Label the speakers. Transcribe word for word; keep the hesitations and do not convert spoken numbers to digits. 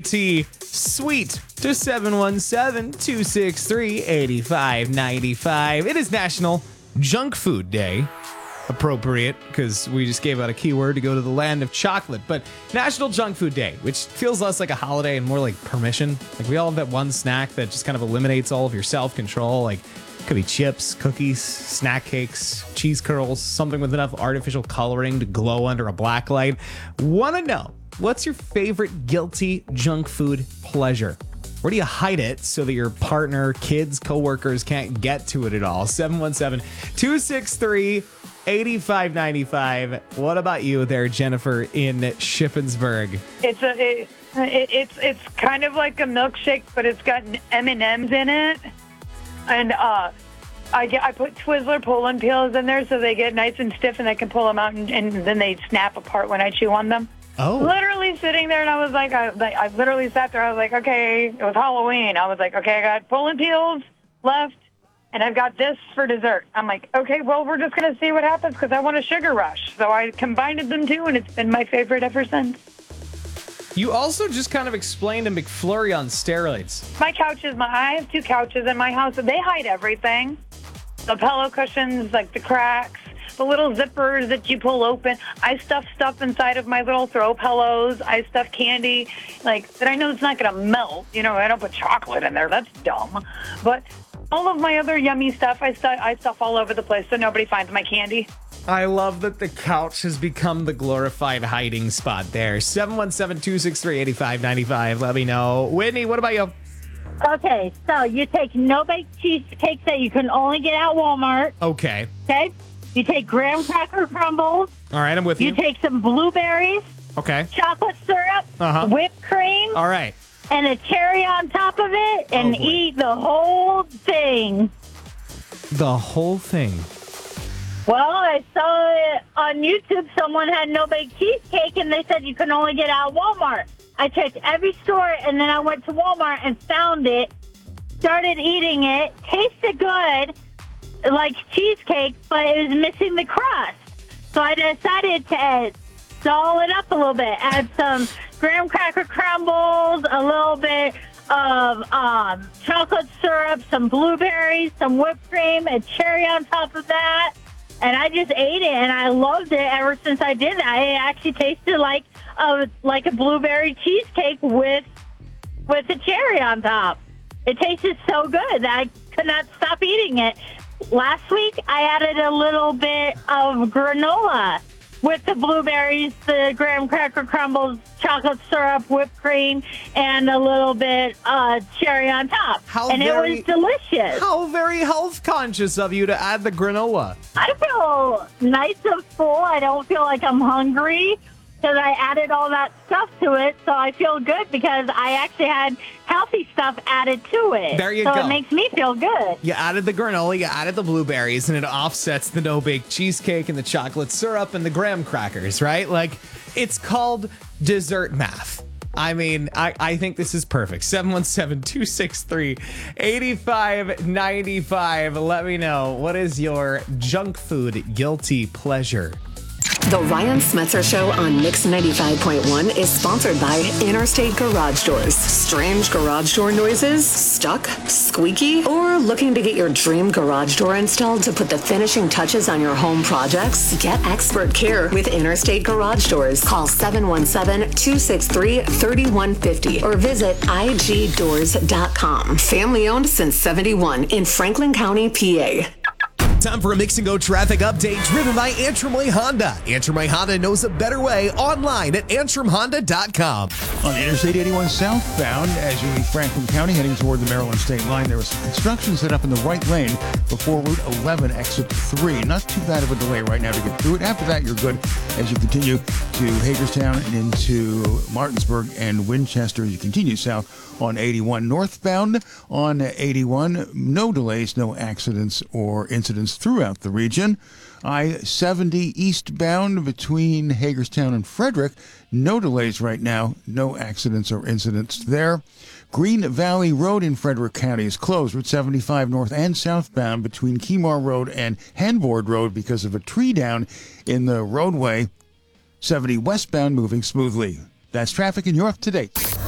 Speaker 1: T Sweet to seven one seven, two six three, eight five nine five. It is National Junk Food Day. Appropriate because we just gave out a keyword to go to the land of chocolate. But National Junk Food Day, which feels less like a holiday and more like permission. Like we all have that one snack that just kind of eliminates all of your self-control. Like it could be chips, cookies, snack cakes, cheese curls, something with enough artificial coloring to glow under a black light. Want to know, what's your favorite guilty junk food pleasure? Where do you hide it so that your partner, kids, coworkers can't get to it at all? seven one seven, two six three, eight five nine five. What about you there, Jennifer, in Shippensburg?
Speaker 2: It's a it, it, it's it's kind of like a milkshake, but it's got M and M's in it, and uh, I get I put Twizzler pull-and peels in there so they get nice and stiff, and I can pull them out, and, and then they snap apart when I chew on them.
Speaker 1: Oh.
Speaker 2: Literally sitting there, and I was like, I, like, I literally sat there. I was like, okay, it was Halloween. I was like, okay, I got pull-and peels left, and I've got this for dessert. I'm like, okay, well, we're just going to see what happens because I want a sugar rush. So I combined them two, and it's been my favorite ever since.
Speaker 1: You also just kind of explained a McFlurry on steroids.
Speaker 2: My couches, my I have two couches in my house, and they hide everything. The pillow cushions, like the cracks, the little zippers that you pull open. I stuff stuff inside of my little throw pillows. I stuff candy, like, that I know it's not going to melt. You know, I don't put chocolate in there. That's dumb. But all of my other yummy stuff, I, stu- I stuff all over the place so nobody finds my candy.
Speaker 1: I love that the couch has become the glorified hiding spot there. seven one seven, two six three, eight five nine five. Let me know. Whitney, what about you?
Speaker 3: Okay, so you take no-bake cheesecakes that you can only get at Walmart.
Speaker 1: Okay.
Speaker 3: Okay? You take graham cracker crumbles.
Speaker 1: All right, I'm with you.
Speaker 3: You take some blueberries,
Speaker 1: Okay.
Speaker 3: chocolate syrup,
Speaker 1: Uh-huh.
Speaker 3: whipped cream,
Speaker 1: All right.
Speaker 3: and a cherry on top of it, and
Speaker 1: Oh, boy.
Speaker 3: eat the whole thing.
Speaker 1: The whole thing.
Speaker 3: Well, I saw it on YouTube. Someone had no-bake cheesecake, and they said you can only get it at Walmart. I checked every store, and then I went to Walmart and found it, started eating it, tasted good, like cheesecake, but it was missing the crust. So I decided to add, doll it up a little bit, add some graham cracker crumbles, a little bit of um, chocolate syrup, some blueberries, some whipped cream, and cherry on top of that. And I just ate it, and I loved it ever since I did that. It actually tasted like a, like a blueberry cheesecake with with a cherry on top. It tasted so good that I could not stop eating it. Last week, I added a little bit of granola with the blueberries, the graham cracker crumbles, chocolate syrup, whipped cream, and a little bit uh, cherry on top.
Speaker 1: How
Speaker 3: and
Speaker 1: very-
Speaker 3: it was delicious.
Speaker 1: How very health conscious of you to add the granola.
Speaker 3: I feel nice and full. I don't feel like I'm hungry because I added all that stuff to it. So I feel good because I actually had healthy stuff added to it.
Speaker 1: There you
Speaker 3: so
Speaker 1: go.
Speaker 3: it makes me feel good.
Speaker 1: You added the granola, you added the blueberries, and it offsets the no-bake cheesecake and the chocolate syrup and the graham crackers, right? Like, it's called dessert math. I mean, I, I think this is perfect. seven one seven, two six three, eight five nine five. Let me know, what is your junk food guilty pleasure?
Speaker 4: The Ryan Smetzer Show on Mix ninety-five point one is sponsored by Interstate Garage Doors. Strange garage door noises? Stuck? Squeaky? Or looking to get your dream garage door installed to put the finishing touches on your home projects? Get expert care with Interstate Garage Doors. Call seven one seven, two six three, three one five zero or visit I G doors dot com. Family owned since seventy-one in Franklin County, P A.
Speaker 5: Time for a Mix and Go traffic update driven by Antrim Way Honda. Antrim Way Honda knows a better way online at antrim honda dot com.
Speaker 6: On Interstate eighty-one southbound, as you leave Franklin County heading toward the Maryland state line, there was some construction set up in the right lane before Route eleven, exit three. Not too bad of a delay right now to get through it. After that, you're good as you continue to Hagerstown and into Martinsburg and Winchester as you continue south on eighty-one. Northbound on eighty-one, no delays, no accidents or incidents throughout the region. I seventy eastbound between Hagerstown and Frederick, no delays right now, no accidents or incidents there. Green Valley Road in Frederick County is closed. Route seventy-five north and southbound between Kemar Road and Handboard Road because of a tree down in the roadway. seventy westbound moving smoothly. That's traffic in York to date.